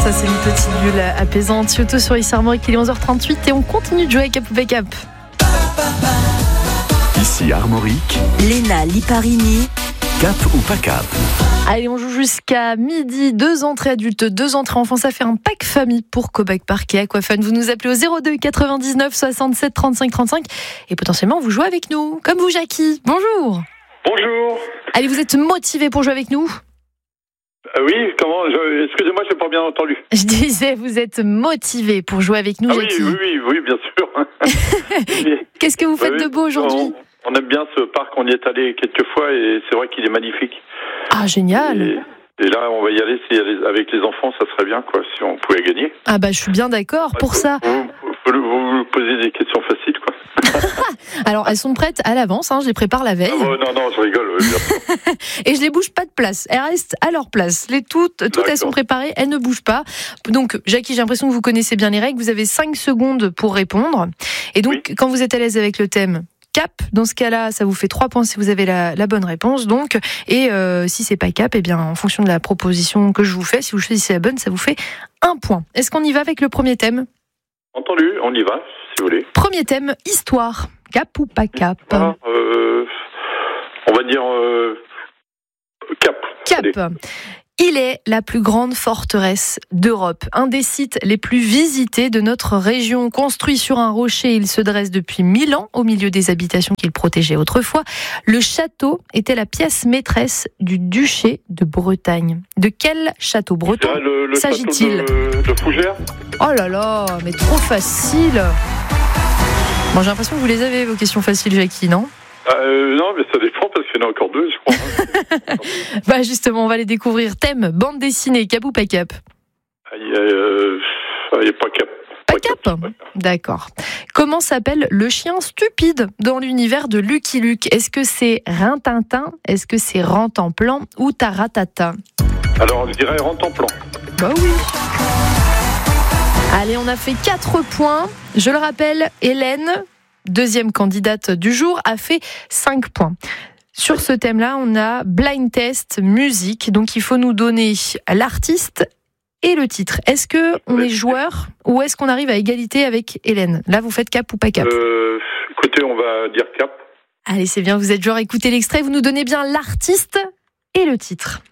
Ça, c'est une petite bulle apaisante. Surtout sur Ici Armorique, il est 11h38 et on continue de jouer avec Cap ou Pas Cap. Ici Armorique, Léna Liparini. Cap ou Pas Cap. Allez, on joue jusqu'à midi. 2 entrées adultes, 2 entrées enfants. Ça fait un pack famille pour Cobac Park et Aquafun. Vous nous appelez au 02 99 67 35 35 et potentiellement vous jouez avec nous. Comme vous, Jackie. Bonjour. Bonjour. Allez, vous êtes motivé pour jouer avec nous ? Oui, comment excusez-moi, je n'ai pas bien entendu. Je disais, vous êtes motivé pour jouer avec nous, Jackie. Oui, bien sûr. Qu'est-ce que vous faites de beau aujourd'hui ? On aime bien ce parc, on y est allé quelques fois et c'est vrai qu'il est magnifique. Ah, génial. Et là, on va y aller avec les enfants, ça serait bien, quoi, si on pouvait gagner. Ah bah, je suis bien d'accord pour ça. Vous posez des questions faciles, quoi. Alors, elles sont prêtes à l'avance, je les prépare la veille. Non, je rigole. Bien sûr. Et je les bouge pas de place, elles restent à leur place. Toutes elles sont préparées, elles ne bougent pas. Donc, Jackie, j'ai l'impression que vous connaissez bien les règles. Vous avez 5 secondes pour répondre. Et donc, quand vous êtes à l'aise avec le thème Cap, dans ce cas-là, ça vous fait 3 points si vous avez la bonne réponse. Donc, et si c'est pas Cap, eh bien, en fonction de la proposition que je vous fais, si vous choisissez la bonne, ça vous fait 1 point. Est-ce qu'on y va avec le premier thème ? Entendu, on y va, si vous voulez. Premier thème, histoire. Cap ou pas Cap ? On va dire Cap. Cap. Allez. Il est la plus grande forteresse d'Europe, un des sites les plus visités de notre région. Construit sur un rocher, il se dresse depuis 1000 ans au milieu des habitations qu'il protégeait autrefois. Le château était la pièce maîtresse du duché de Bretagne. De quel château breton s'agit-il ? De Fougères. Oh là là, mais trop facile. Bon, j'ai l'impression que vous les avez, vos questions faciles, Jackie, non ? Non, mais ça dépend parce qu'il y en a encore 2, je crois. Bah justement, on va les découvrir. Thème, bande dessinée, Cap ou Pas Cap ? Il n'y a pas Cap. Pas Cap ? D'accord. Comment s'appelle le chien stupide dans l'univers de Lucky Luke ? Est-ce que c'est Rintintin ? Est-ce que c'est Rantanplan ou Taratata ? Alors, je dirais Rantanplan. Bah oui. Allez, on a fait 4 points. Je le rappelle, Hélène, deuxième candidate du jour, a fait 5 points. Sur ce thème-là, on a blind test musique. Donc, il faut nous donner l'artiste et le titre. Est-ce qu'on est joueur ou est-ce qu'on arrive à égalité avec Hélène ? Là, vous faites Cap ou Pas Cap ? Écoutez, on va dire Cap. Allez, c'est bien, vous êtes joueur. Écoutez l'extrait, vous nous donnez bien l'artiste et le titre.